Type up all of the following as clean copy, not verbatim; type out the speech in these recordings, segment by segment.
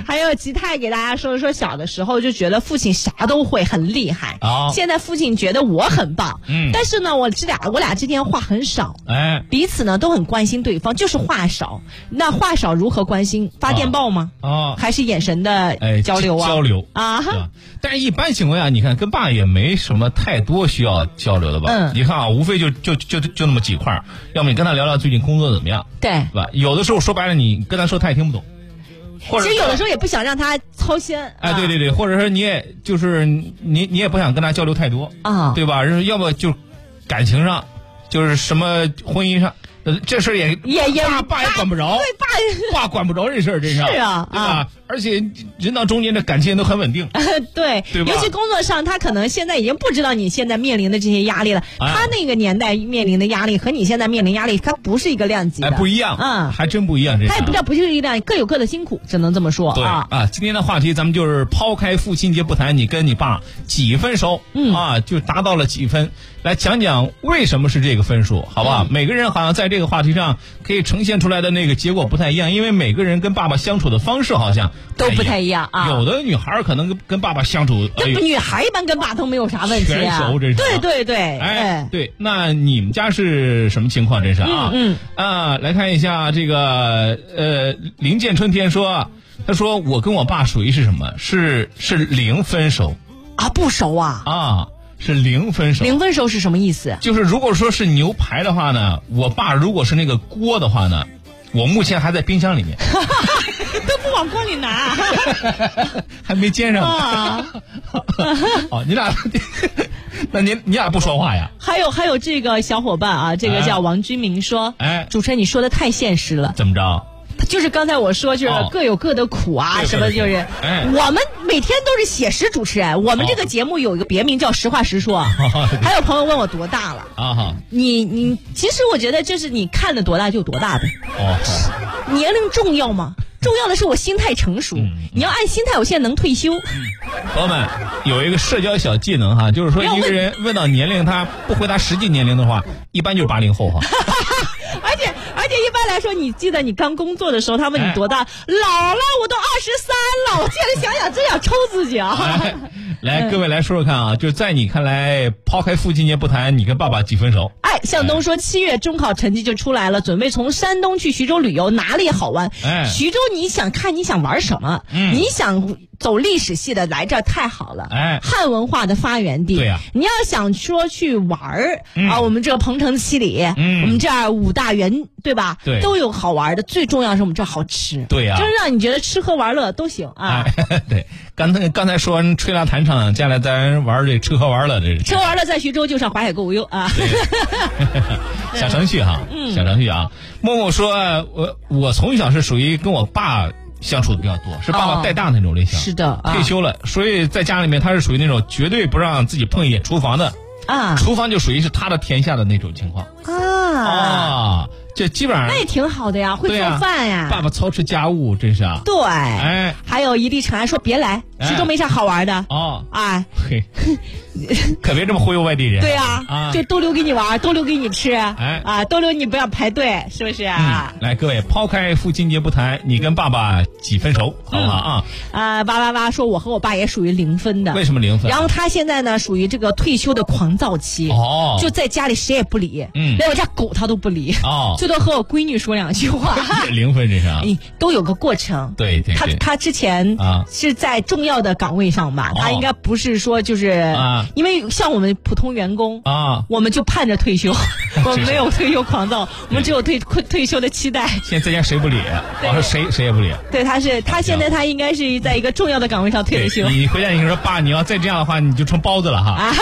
还有吉泰给大家说小的时候就觉得父亲啥都会，很厉害。现在父亲觉得我很棒，但是呢，我俩之间话很少，彼此呢都很关心对方，就是话少。那话少如何关心？发电报吗？还是眼神的交流啊？ 交流啊，但是一般情况下，你看跟爸也没什么太多需要交流的吧？你看啊，无非就那么几块，要么你跟他聊聊最近工作怎么样， 对吧？有的时候说白了，你跟他说他也听不懂。或者其实有的时候也不想让他操心， 对，或者说你也就是你也不想跟他交流太多啊，对吧？要么就感情上，就是什么婚姻上，这事儿也爸也管不着， 对爸管不着这事儿，真是啊， 对吧？而且人到中间的感情都很稳定， 对吧？ 尤其工作上，他可能现在已经不知道你现在面临的这些压力了。他那个年代面临的压力和你现在面临压力，它不是一个量级的， 不一样，还真不一样。 他也不是一个量，各有各的辛苦，只能这么说。 对啊，今天的话题咱们就是抛开父亲节不谈，你跟你爸几分熟就达到了几分，来讲讲为什么是这个分数，好吧？每个人好像在这个话题上可以呈现出来的那个结果不太一样，因为每个人跟爸爸相处的方式好像都不太一样啊。 有的女孩可能跟爸爸相处， 女孩一般跟爸都没有啥问题啊。 全熟，真是。 对， 对，那你们家是什么情况？真是来看一下这个林建春天说，他说我跟我爸属于是什么？是零分熟啊，不熟啊。 是零分熟。 零分熟是什么意思？ 就是如果说是牛排的话呢，我爸如果是那个锅的话呢，我目前还在冰箱里面。 都不往锅里拿， 还没煎上呢。你俩，那你俩不说话呀？ 还有这个小伙伴啊，这个叫王君明说，主持人你说的太现实了。 怎么着？ 就是刚才我说，就是各有各的苦啊，什么就是，我们每天都是写实主持人，我们这个节目有一个别名叫实话实说。还有朋友问我多大了啊？你其实我觉得就是你看的多大就多大的。年龄重要吗？重要的是我心态成熟。你要按心态，我现在能退休。 朋友们，有一个社交小技能哈，就是说一个人问到年龄，他不回答实际年龄的话，一般就是80后哈。 而且一般来说，你记得你刚工作的时候，他问你多大，老了，我都23了。我现在想想，真想抽自己啊！ 来，各位来说说看啊，就是在你看来，抛开父亲节不谈，你跟爸爸几分熟？ 向东说7月中考成绩就出来了，准备从山东去徐州旅游，哪里好玩？徐州你想看你想玩什么？你想走历史系的来这儿太好了，汉文化的发源地。 对呀， 你要想说去玩我们这个彭城七里，我们这儿5大园，对吧？ 对， 都有好玩的。最重要是我们这儿好吃。 对呀， 就是让你觉得吃喝玩乐都行啊。 对，刚才说完吹拉弹唱，接下来咱玩这吃喝玩乐，这吃喝玩乐在徐州就上淮海购物游啊。 小程序哈，小程序啊。默默说，我从小是属于跟我爸相处的比较多，是爸爸带大那种类型。 是的， 退休了，所以在家里面他是属于那种绝对不让自己碰一眼厨房的啊，厨房就属于是他的天下的那种情况啊。这基本上那也挺好的呀，会做饭呀。 爸爸操持家务，真是啊。 对，还有一粒尘埃说别来，徐州没啥好玩的嘿，可别这么忽悠外地人。 对啊，就都留给你玩，都留给你吃，都留你不要排队，是不是啊？ 来，各位抛开父亲节不谈，你跟爸爸几分熟，好不好啊 ？888说我和我爸也属于0分的。 为什么0分？ 然后他现在呢属于这个退休的狂躁期，就在家里谁也不理，连我家狗他都不理，最多和我闺女说2句话。 0分这是啊， 都有个过程。 对， 他之前是在重要的岗位上吧，他应该不是说就是因为像我们普通员工我们就盼着退休，我们没有退休狂躁，我们只有退休的期待。 现在在家谁不理？我说谁也不理。 对，他现在他应该是在一个重要的岗位上退了休。 你回家你说爸，你要再这样的话，你就成包子了哈。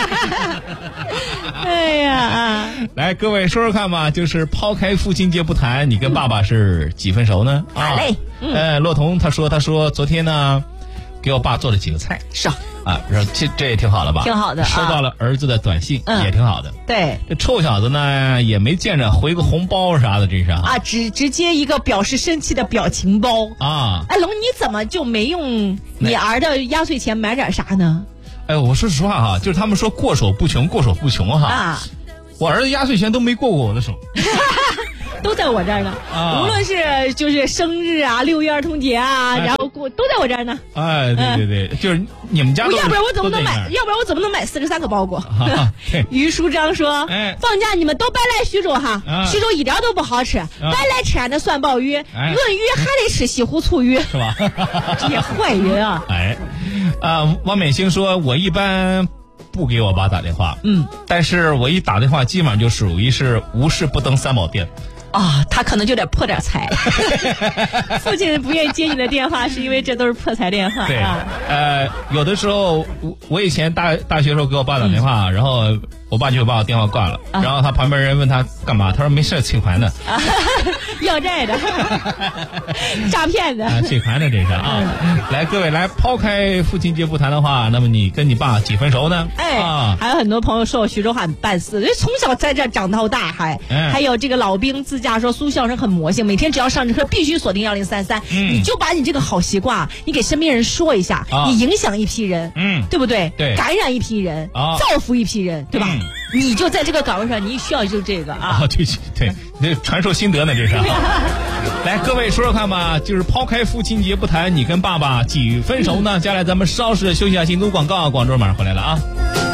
哎呀， 来各位说说看吧，就是抛开父亲节不谈，你跟爸爸是几分熟呢？ 好嘞。 骆童他说昨天呢给我爸做了几个菜， 是这也挺好的吧？ 挺好的， 收到了儿子的短信，也挺好的。 对， 这臭小子呢也没见着回个红包啥的，这是直接一个表示生气的表情包啊！龙，你怎么就没用你儿的压岁钱买点啥呢？ 我说实话哈，就是他们说过手不穷哈我儿子压岁钱都没过我的手。都在我这儿呢，无论是就是生日啊、6一儿童节啊，然后都在我这儿呢。 哎，对，就是你们家都。 要不然我怎么能买43个包裹？于书章说：“放假你们都别来徐州哈，徐州一点都不好吃，别来吃俺的酸鲍鱼，闰鱼还得吃西湖醋鱼， 是吧？ 这些坏人啊！” 王美星说：“我一般不给我爸打电话，但是我一打电话，基本上就属于是无事不登三宝殿。” 他可能就得破点财。父亲不愿意接你的电话，是因为这都是破财电话。 对，有的时候我以前大学时候给我爸打电话，然后我爸就把我电话挂了，然后他旁边人问他干嘛，他说没事，请款的。 要债的，诈骗的， 请款的这是啊。来，各位来抛开父亲节不谈的话，那么你跟你爸几分熟呢？ 还有很多朋友说我徐州话很办事，因为从小在这长到大，还有这个老兵自驾说苏相声很魔性，每天只要上这课必须锁定1033，你就把你这个好习惯，你给身边人说一下，你影响一批人，对不对？ 对， 感染一批人，造福一批人，对吧？你就在这个岗位上，你需要就这个啊。 对，这传授心得呢，这是。来，各位说说看吧，就是抛开父亲节不谈，你跟爸爸几分熟呢？接下来咱们稍事休息一下，进入广告，广州马上回来了啊。